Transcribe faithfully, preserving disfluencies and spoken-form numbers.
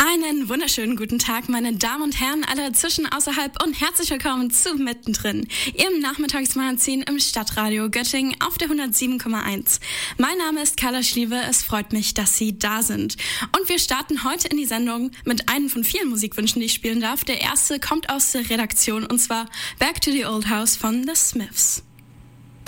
Einen wunderschönen guten Tag, meine Damen und Herren, alle zwischen, außerhalb und herzlich willkommen zu Mittendrin, Ihrem Nachmittagsmagazin im Stadtradio Göttingen auf der hundertsieben Komma eins. Mein Name ist Carla Schliewe, es freut mich, dass Sie da sind. Und wir starten heute in die Sendung mit einem von vielen Musikwünschen, die ich spielen darf. Der erste kommt aus der Redaktion und zwar Back to the Old House von The Smiths.